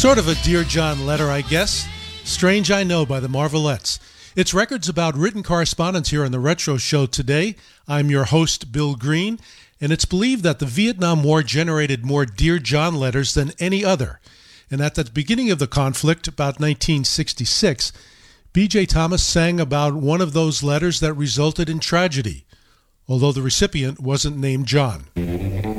Sort of a Dear John letter, I guess. Strange I Know by the Marvelettes. It's records about written correspondence here on the Retro Show today. I'm your host, Bill Green, and it's believed that the Vietnam War generated more Dear John letters than any other. And at the beginning of the conflict, about 1966, B.J. Thomas sang about one of those letters that resulted in tragedy, although the recipient wasn't named John.